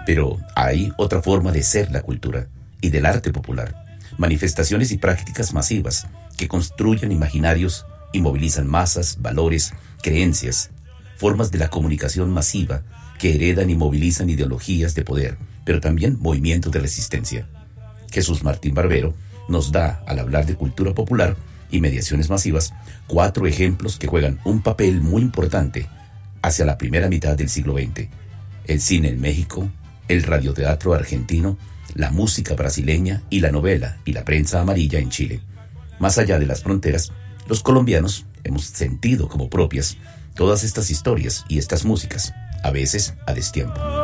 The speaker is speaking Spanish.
Pero hay otra forma de ser la cultura y del arte popular. Manifestaciones y prácticas masivas que construyen imaginarios y movilizan masas, valores, creencias. Formas de la comunicación masiva que heredan y movilizan ideologías de poder, pero también movimientos de resistencia. Jesús Martín Barbero nos da, al hablar de cultura popular y mediaciones masivas, 4 ejemplos que juegan un papel muy importante hacia la primera mitad del siglo XX. El cine en México, el radioteatro argentino, la música brasileña y la novela y la prensa amarilla en Chile. Más allá de las fronteras, los colombianos hemos sentido como propias todas estas historias y estas músicas, a veces a destiempo.